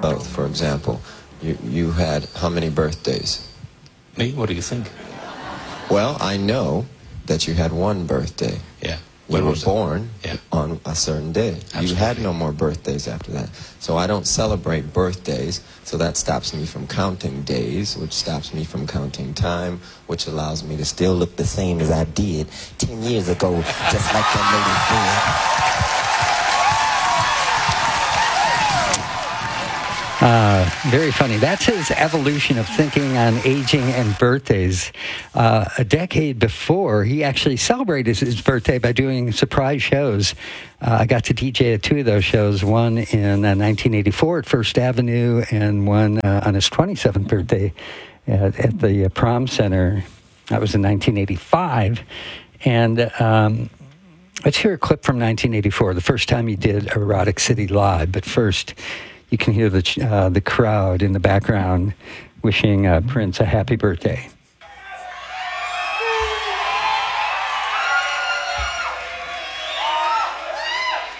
both. For example, you had how many birthdays? Me? What do you think? Well, I know that you had one birthday. Yeah. You were born Yeah. on a certain day. Absolutely. You had no more birthdays after that. So I don't celebrate birthdays, so that stops me from counting days, which stops me from counting time, which allows me to still look the same as I did 10 years ago, just like that lady said. Very funny. That's his evolution of thinking on aging and birthdays. A decade before, he actually celebrated his birthday by doing surprise shows. I got to DJ at two of those shows, one in 1984 at First Avenue and one on his 27th birthday at the Prom Center. That was in 1985. And let's hear a clip from 1984, the first time he did Erotic City Live. But first, you can hear the crowd in the background wishing Prince a happy birthday.